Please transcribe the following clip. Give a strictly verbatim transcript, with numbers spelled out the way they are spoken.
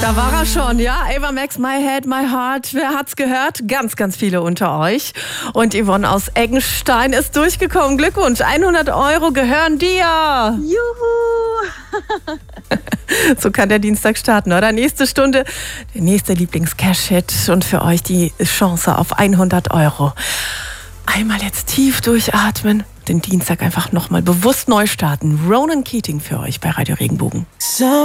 Da war er schon, ja. Ava Max, My Head, My Heart. Wer hat's gehört? Ganz, ganz viele unter euch. Und Yvonne aus Eggenstein ist durchgekommen. Glückwunsch, hundert Euro gehören dir. Juhu! So kann der Dienstag starten, oder? Nächste Stunde, der nächste Lieblings-Cash-Hit. Und für euch die Chance auf hundert Euro. Einmal jetzt tief durchatmen. Den Dienstag einfach nochmal bewusst neu starten. Ronan Keating für euch bei Radio Regenbogen.